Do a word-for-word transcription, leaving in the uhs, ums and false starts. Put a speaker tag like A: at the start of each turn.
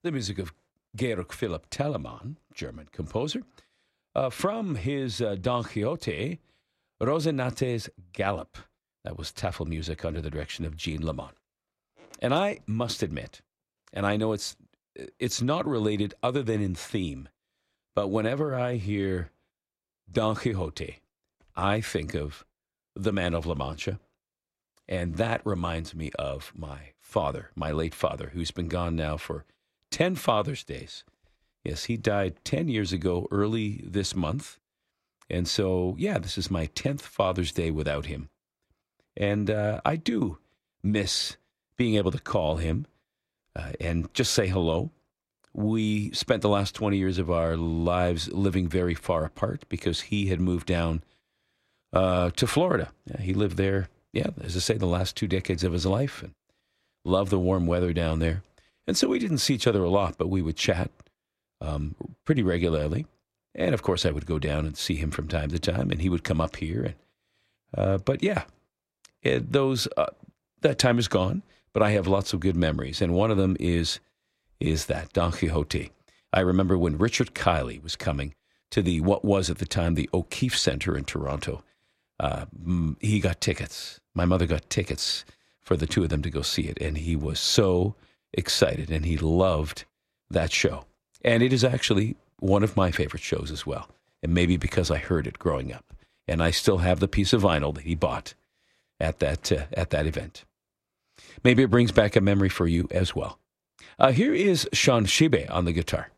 A: the music of Georg Philipp Telemann, German composer, uh, from his uh, Don Quixote, Rosinante's Gallop. That was Tafel music under the direction of Jean Lamont. And I must admit, and I know it's it's not related other than in theme, but whenever I hear Don Quixote, I think of the Man of La Mancha, and that reminds me of my father, my late father, who's been gone now for ten Father's Days. Yes, he died ten years ago, early this month. And so, yeah, this is my tenth Father's Day without him. And uh, I do miss being able to call him uh, and just say hello. We spent the last twenty years of our lives living very far apart because he had moved down uh, to Florida. Yeah, he lived there, yeah, as I say, the last two decades of his life, and loved the warm weather down there. And so we didn't see each other a lot, but we would chat um, pretty regularly. And, of course, I would go down and see him from time to time, and he would come up here. And uh, But, yeah, it, those uh, that time is gone, but I have lots of good memories. And one of them is is that, Don Quixote. I remember when Richard Kiley was coming to the, what was at the time, the O'Keefe Center in Toronto. Uh, he got tickets. My mother got tickets for the two of them to go see it, and he was so excited, and he loved that show. And it is actually one of my favorite shows as well, and maybe because I heard it growing up, and I still have the piece of vinyl that he bought at that uh, at that event. Maybe it brings back a memory for you as well. Uh, here is Sean Shibe on the guitar.